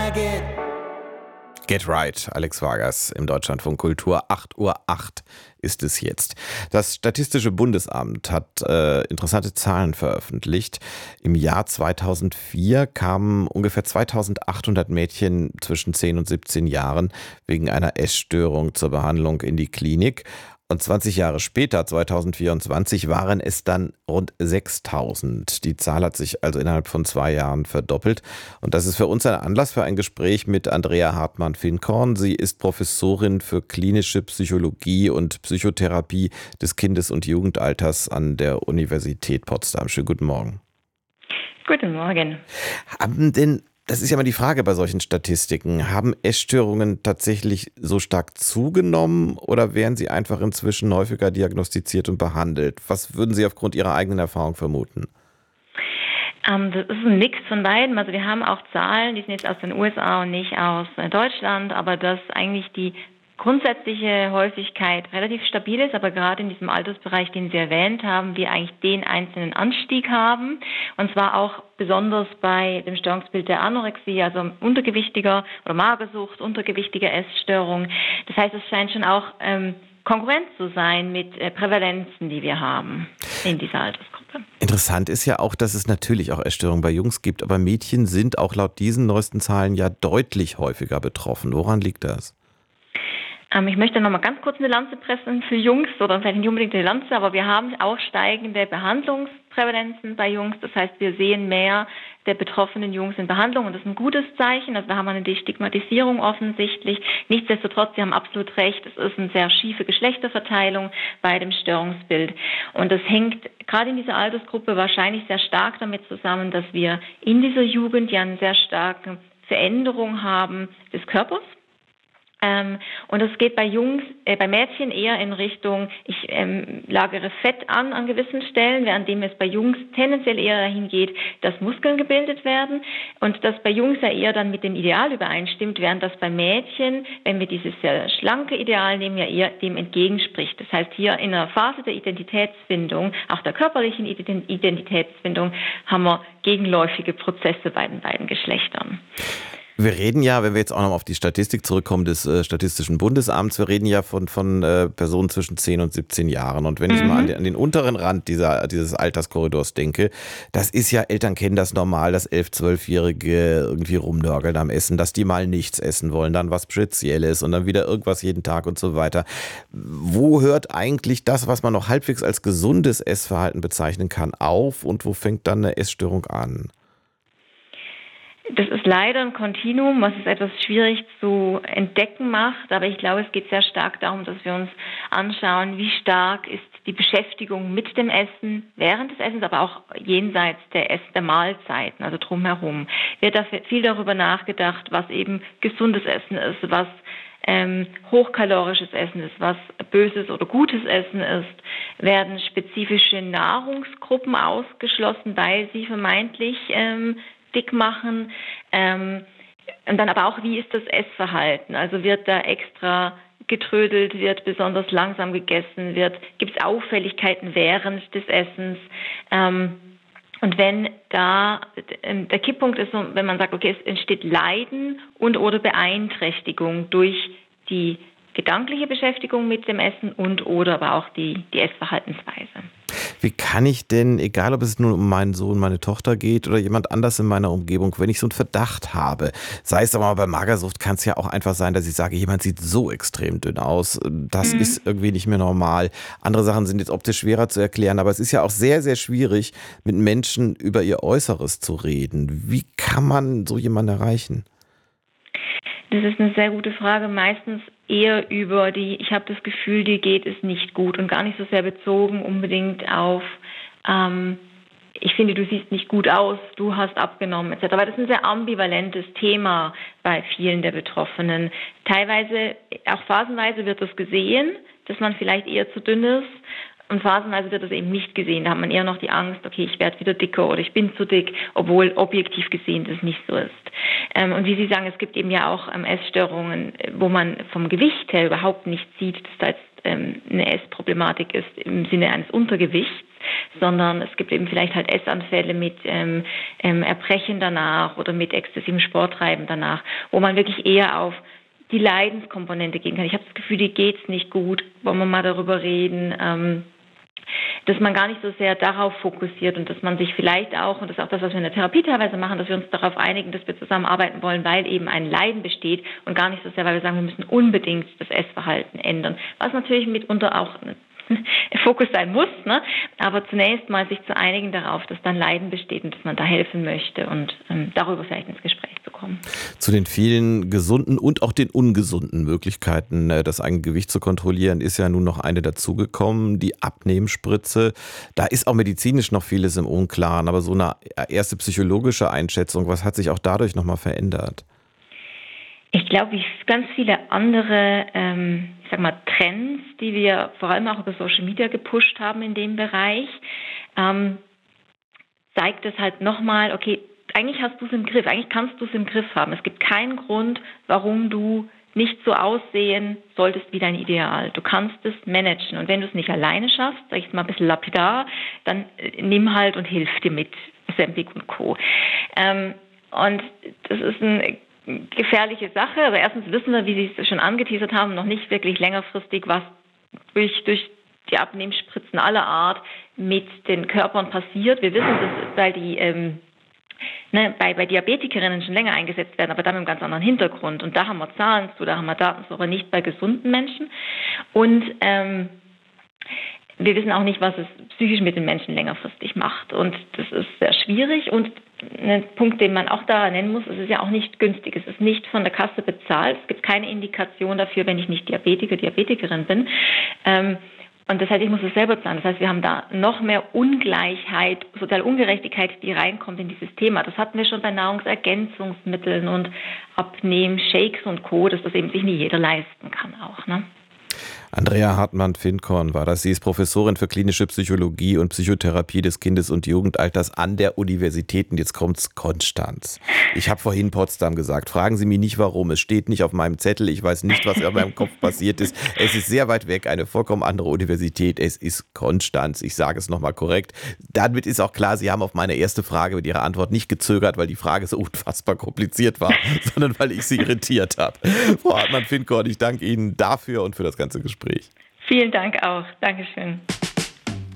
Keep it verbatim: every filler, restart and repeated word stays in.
Get Right, Alex Vargas im Deutschlandfunk Kultur. acht Uhr acht ist es jetzt. Das Statistische Bundesamt hat äh, interessante Zahlen veröffentlicht. Im Jahr zweitausendvier kamen ungefähr zweitausendachthundert Mädchen zwischen zehn und siebzehn Jahren wegen einer Essstörung zur Behandlung in die Klinik. Und zwanzig Jahre später, zweitausendvierundzwanzig, waren es dann rund sechstausend. Die Zahl hat sich also innerhalb von zwei Jahren verdoppelt. Und das ist für uns ein Anlass für ein Gespräch mit Andrea Hartmann-Finkorn. Sie ist Professorin für klinische Psychologie und Psychotherapie des Kindes- und Jugendalters an der Universität Potsdam. Schönen guten Morgen. Guten Morgen. Haben denn Das ist ja mal die Frage bei solchen Statistiken. Haben Essstörungen tatsächlich so stark zugenommen oder werden sie einfach inzwischen häufiger diagnostiziert und behandelt? Was würden Sie aufgrund Ihrer eigenen Erfahrung vermuten? Ähm, das ist ein Mix von beiden. Also wir haben auch Zahlen, die sind jetzt aus den U S A und nicht aus Deutschland, aber dass eigentlich die grundsätzliche Häufigkeit relativ stabil ist, aber gerade in diesem Altersbereich, den Sie erwähnt haben, wir eigentlich den einzelnen Anstieg haben. Und zwar auch besonders bei dem Störungsbild der Anorexie, also untergewichtiger oder Magersucht, untergewichtiger Essstörung. Das heißt, es scheint schon auch ähm, kongruent zu sein mit äh, Prävalenzen, die wir haben in dieser Altersgruppe. Interessant ist ja auch, dass es natürlich auch Essstörungen bei Jungs gibt, aber Mädchen sind auch laut diesen neuesten Zahlen ja deutlich häufiger betroffen. Woran liegt das? Ähm, ich möchte noch mal ganz kurz eine Lanze pressen für Jungs, oder vielleicht nicht unbedingt eine Lanze, aber wir haben auch steigende Behandlungsprävalenzen bei Jungs. Das heißt, wir sehen mehr der betroffenen Jungs in Behandlung und das ist ein gutes Zeichen. Also wir haben eine Destigmatisierung offensichtlich. Nichtsdestotrotz, Sie haben absolut recht, es ist eine sehr schiefe Geschlechterverteilung bei dem Störungsbild. Und das hängt gerade in dieser Altersgruppe wahrscheinlich sehr stark damit zusammen, dass wir in dieser Jugend ja eine sehr starke Veränderung haben des Körpers. Ähm, und es geht bei Jungs, äh, bei Mädchen eher in Richtung, ich ähm, lagere Fett an an gewissen Stellen, währenddem es bei Jungs tendenziell eher dahin geht, dass Muskeln gebildet werden und das bei Jungs ja eher dann mit dem Ideal übereinstimmt, während das bei Mädchen, wenn wir dieses sehr schlanke Ideal nehmen, ja eher dem entgegenspricht. Das heißt, hier in einer Phase der Identitätsfindung, auch der körperlichen Identitätsfindung, haben wir gegenläufige Prozesse bei den beiden Geschlechtern. Wir reden ja, wenn wir jetzt auch noch auf die Statistik zurückkommen des äh, Statistischen Bundesamts, wir reden ja von, von äh, Personen zwischen zehn und siebzehn Jahren. Und wenn mhm. ich mal an den, an den unteren Rand dieser, dieses Alterskorridors denke, das ist ja, Eltern kennen das normal, dass elf-, zwölfjährige irgendwie rumnörgeln am Essen, dass die mal nichts essen wollen, dann was Spezielles und dann wieder irgendwas jeden Tag und so weiter. Wo hört eigentlich das, was man noch halbwegs als gesundes Essverhalten bezeichnen kann, auf und wo fängt dann eine Essstörung an? Das ist leider ein Kontinuum, was es etwas schwierig zu entdecken macht, aber ich glaube, es geht sehr stark darum, dass wir uns anschauen, wie stark ist die Beschäftigung mit dem Essen während des Essens, aber auch jenseits der, Ess- der Mahlzeiten, also drumherum. Wird da viel darüber nachgedacht, was eben gesundes Essen ist, was ähm, hochkalorisches Essen ist, was böses oder gutes Essen ist, werden spezifische Nahrungsgruppen ausgeschlossen, weil sie vermeintlich ähm, dick machen, ähm, und dann aber auch, wie ist das Essverhalten? Also wird da extra getrödelt, wird besonders langsam gegessen, wird, gibt es Auffälligkeiten während des Essens? Ähm, und wenn da der Kipppunkt ist, wenn man sagt, okay, es entsteht Leiden und oder Beeinträchtigung durch die gedankliche Beschäftigung mit dem Essen und oder aber auch die, die Essverhaltensweise. Wie kann ich denn, egal ob es nun um meinen Sohn, meine Tochter geht oder jemand anders in meiner Umgebung, wenn ich so einen Verdacht habe, sei es aber mal bei Magersucht, kann es ja auch einfach sein, dass ich sage, jemand sieht so extrem dünn aus, das mhm. ist irgendwie nicht mehr normal. Andere Sachen sind jetzt optisch schwerer zu erklären, aber es ist ja auch sehr, sehr schwierig, mit Menschen über ihr Äußeres zu reden. Wie kann man so jemanden erreichen? Das ist eine sehr gute Frage. Meistens eher über die, ich habe das Gefühl, dir geht es nicht gut und gar nicht so sehr bezogen unbedingt auf, ähm, ich finde, du siehst nicht gut aus, du hast abgenommen et cetera. Aber das ist ein sehr ambivalentes Thema bei vielen der Betroffenen. Teilweise, auch phasenweise wird das gesehen, dass man vielleicht eher zu dünn ist. Und phasenweise wird das eben nicht gesehen. Da hat man eher noch die Angst, okay, ich werde wieder dicker oder ich bin zu dick, obwohl objektiv gesehen das nicht so ist. Ähm, und wie Sie sagen, es gibt eben ja auch ähm, Essstörungen, wo man vom Gewicht her überhaupt nicht sieht, dass da jetzt ähm, eine Essproblematik ist im Sinne eines Untergewichts. sondern es gibt eben vielleicht halt Essanfälle mit ähm, ähm, Erbrechen danach oder mit exzessivem Sporttreiben danach, wo man wirklich eher auf die Leidenskomponente gehen kann. Ich habe das Gefühl, dir geht's nicht gut, wollen wir mal darüber reden, ähm, dass man gar nicht so sehr darauf fokussiert und dass man sich vielleicht auch, und das ist auch das, was wir in der Therapie teilweise machen, dass wir uns darauf einigen, dass wir zusammenarbeiten wollen, weil eben ein Leiden besteht und gar nicht so sehr, weil wir sagen, wir müssen unbedingt das Essverhalten ändern. Was natürlich mitunter auch Fokus sein muss, ne? Aber zunächst mal sich zu einigen darauf, dass dann Leiden besteht und dass man da helfen möchte und ähm, darüber vielleicht ins Gespräch zu kommen. Zu den vielen gesunden und auch den ungesunden Möglichkeiten, das eigene Gewicht zu kontrollieren, ist ja nun noch eine dazugekommen, die Abnehmspritze. Da ist auch medizinisch noch vieles im Unklaren, aber so eine erste psychologische Einschätzung, was hat sich auch dadurch nochmal verändert? Ich glaube, wie ganz viele andere, ähm, ich sag mal, Trends, die wir vor allem auch über Social Media gepusht haben in dem Bereich, ähm, zeigt es halt nochmal, okay, eigentlich hast du es im Griff, eigentlich kannst du es im Griff haben. Es gibt keinen Grund, warum du nicht so aussehen solltest wie dein Ideal. Du kannst es managen. Und wenn du es nicht alleine schaffst, sag ich jetzt mal ein bisschen lapidar, dann äh, nimm halt und hilf dir mit Ozempic und Co. Ähm, und das ist ein gefährliche Sache. Also erstens wissen wir, wie Sie es schon angeteasert haben, noch nicht wirklich längerfristig, was durch, durch die Abnehmspritzen aller Art mit den Körpern passiert. Wir wissen das, weil die ähm, ne, bei, bei Diabetikerinnen schon länger eingesetzt werden, aber dann mit einem ganz anderen Hintergrund. Und da haben wir Zahlen zu, da haben wir Daten zu, aber nicht bei gesunden Menschen. Und ähm, wir wissen auch nicht, was es psychisch mit den Menschen längerfristig macht. Und das ist sehr schwierig. Und ein Punkt, den man auch da nennen muss, es ist ja auch nicht günstig. Es ist nicht von der Kasse bezahlt. Es gibt keine Indikation dafür, wenn ich nicht Diabetiker, Diabetikerin bin. Ähm, und das heißt, ich muss es selber zahlen. Das heißt, wir haben da noch mehr Ungleichheit, soziale Ungerechtigkeit, die reinkommt in dieses Thema. Das hatten wir schon bei Nahrungsergänzungsmitteln und Abnehmen-Shakes und Co., dass das eben sich nie jeder leisten kann auch, ne? Andrea Hartmann-Finkorn war das. Sie ist Professorin für klinische Psychologie und Psychotherapie des Kindes- und Jugendalters an der Universität. Und jetzt kommt's, Konstanz. Ich habe vorhin Potsdam gesagt. Fragen Sie mich nicht, warum. Es steht nicht auf meinem Zettel. Ich weiß nicht, was in meinem Kopf passiert ist. Es ist sehr weit weg, eine vollkommen andere Universität. Es ist Konstanz. Ich sage es nochmal korrekt. Damit ist auch klar, Sie haben auf meine erste Frage mit Ihrer Antwort nicht gezögert, weil die Frage so unfassbar kompliziert war, sondern weil ich Sie irritiert habe. Frau Hartmann-Finkorn, ich danke Ihnen dafür und für das ganze Gespräch. Vielen Dank auch. Dankeschön.